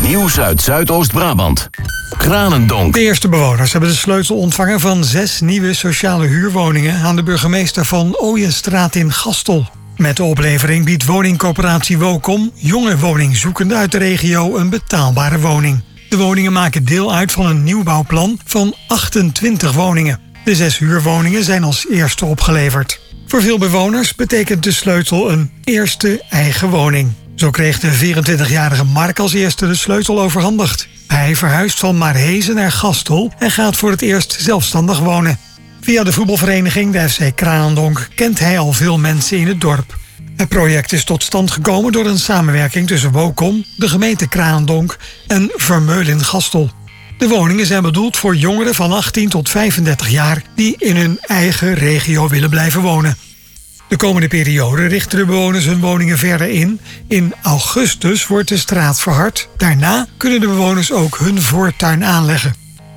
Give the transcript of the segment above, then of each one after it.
Nieuws uit Zuidoost-Brabant. Kranendonk. De eerste bewoners hebben de sleutel ontvangen van 6 nieuwe sociale huurwoningen aan de burgemeester van Ooienstraat in Gastel. Met de oplevering biedt woningcorporatie Wokom jonge woningzoekenden uit de regio een betaalbare woning. De woningen maken deel uit van een nieuwbouwplan van 28 woningen. De 6 huurwoningen zijn als eerste opgeleverd. Voor veel bewoners betekent de sleutel een eerste eigen woning. Zo kreeg de 24-jarige Mark als eerste de sleutel overhandigd. Hij verhuist van Maarhezen naar Gastel en gaat voor het eerst zelfstandig wonen. Via de voetbalvereniging, de FC Kranendonk, kent hij al veel mensen in het dorp. Het project is tot stand gekomen door een samenwerking tussen Wokom, de gemeente Kranendonk en Vermeulen Gastel. De woningen zijn bedoeld voor jongeren van 18 tot 35 jaar die in hun eigen regio willen blijven wonen. De komende periode richten de bewoners hun woningen verder in. In augustus wordt de straat verhard. Daarna kunnen de bewoners ook hun voortuin aanleggen.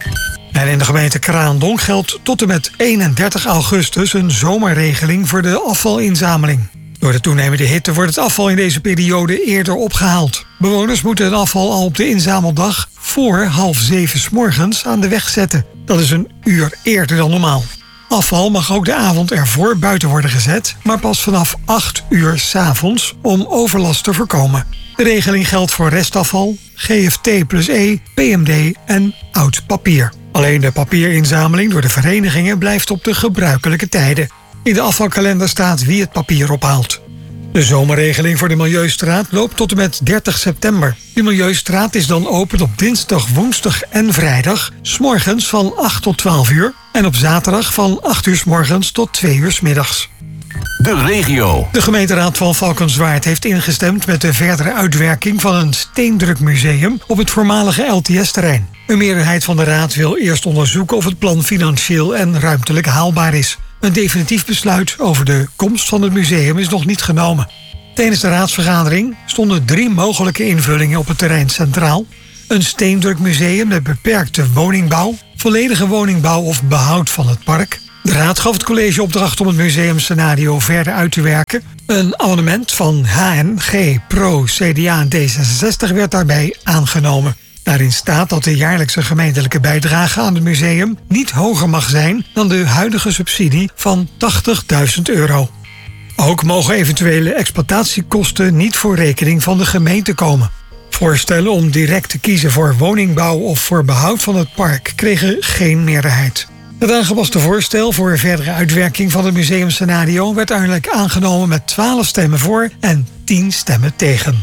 En in de gemeente Kranendonk geldt tot en met 31 augustus een zomerregeling voor de afvalinzameling. Door de toenemende hitte wordt het afval in deze periode eerder opgehaald. Bewoners moeten het afval al op de inzameldag voor 6:30 's morgens aan de weg zetten. Dat is een uur eerder dan normaal. Afval mag ook de avond ervoor buiten worden gezet, maar pas vanaf 8 uur 's avonds om overlast te voorkomen. De regeling geldt voor restafval, GFT+E, PMD en oud papier. Alleen de papierinzameling door de verenigingen blijft op de gebruikelijke tijden. In de afvalkalender staat wie het papier ophaalt. De zomerregeling voor de Milieustraat loopt tot en met 30 september. De Milieustraat is dan open op dinsdag, woensdag en vrijdag, 's morgens van 8 tot 12 uur en op zaterdag van 8 uur 's morgens tot 2 uur 's middags. De regio. De gemeenteraad van Valkenswaard heeft ingestemd met de verdere uitwerking van een steendrukmuseum op het voormalige LTS-terrein. Een meerderheid van de raad wil eerst onderzoeken of het plan financieel en ruimtelijk haalbaar is. Een definitief besluit over de komst van het museum is nog niet genomen. Tijdens de raadsvergadering stonden 3 mogelijke invullingen op het terrein centraal. Een steendrukmuseum met beperkte woningbouw, volledige woningbouw of behoud van het park. De raad gaf het college opdracht om het museumscenario verder uit te werken. Een amendement van HNG, Pro, CDA en D66 werd daarbij aangenomen. Daarin staat dat de jaarlijkse gemeentelijke bijdrage aan het museum niet hoger mag zijn dan de huidige subsidie van €80.000. Ook mogen eventuele exploitatiekosten niet voor rekening van de gemeente komen. Voorstellen om direct te kiezen voor woningbouw of voor behoud van het park kregen geen meerderheid. Het aangepaste voorstel voor verdere uitwerking van het museumscenario werd uiteindelijk aangenomen met 12 stemmen voor en 10 stemmen tegen.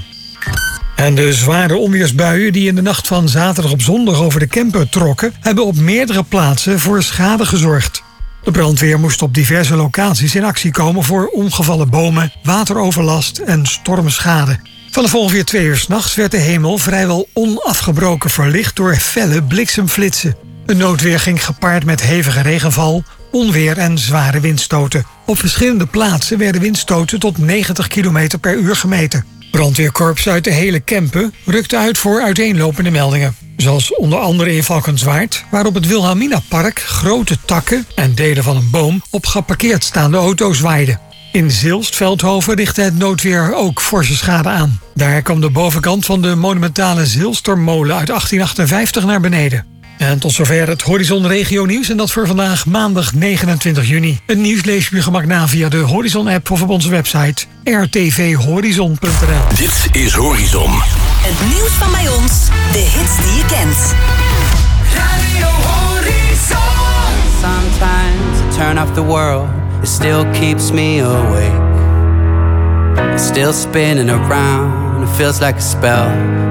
En de zware onweersbuien die in de nacht van zaterdag op zondag over de Kempen trokken, hebben op meerdere plaatsen voor schade gezorgd. De brandweer moest op diverse locaties in actie komen voor omgevallen bomen, wateroverlast en stormschade. Vanaf ongeveer 2 uur 's nachts werd de hemel vrijwel onafgebroken verlicht door felle bliksemflitsen. Het noodweer ging gepaard met hevige regenval, onweer en zware windstoten. Op verschillende plaatsen werden windstoten tot 90 km per uur gemeten. Brandweerkorps uit de hele Kempen rukte uit voor uiteenlopende meldingen. Zoals onder andere in Valkenswaard, waar op het Wilhelminapark grote takken en delen van een boom op geparkeerd staande auto's waaiden. In Zilst-Veldhoven richtte het noodweer ook forse schade aan. Daar kwam de bovenkant van de monumentale Zilstermolen uit 1858 naar beneden. En tot zover het Horizon Regio Nieuws en dat voor vandaag maandag 29 juni. Het nieuws lees je op je gemak na via de Horizon-app of op onze website rtvhorizon.nl. Dit is Horizon. Het nieuws van bij ons, de hits die je kent. Radio Horizon. Sometimes I turn off the world, it still keeps me awake. It's still spinning around, it feels like a spell.